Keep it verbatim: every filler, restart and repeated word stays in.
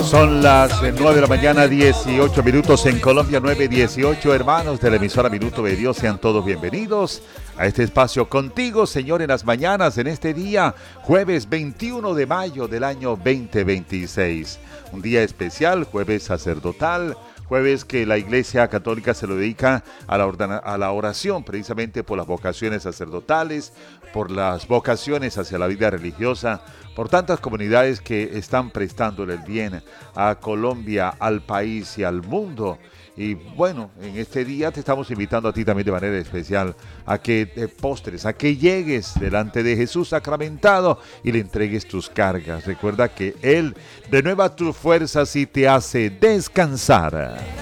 Son las eh, nueve de la mañana, dieciocho minutos en Colombia, nueve dieciocho. Hermanos de la emisora Minuto de Dios, sean todos bienvenidos a este espacio contigo, Señor, en las mañanas, en este día, jueves veintiuno de mayo del año veinte veintiséis. Un día especial, jueves sacerdotal, jueves que la Iglesia Católica se lo dedica a la, ordena, a la oración, precisamente por las vocaciones sacerdotales, por las vocaciones hacia la vida religiosa, por tantas comunidades que están prestándole el bien a Colombia, al país y al mundo. Y bueno, en este día te estamos invitando a ti también de manera especial a que te postres, a que llegues delante de Jesús sacramentado y le entregues tus cargas. Recuerda que Él renueva tus fuerzas y te hace descansar.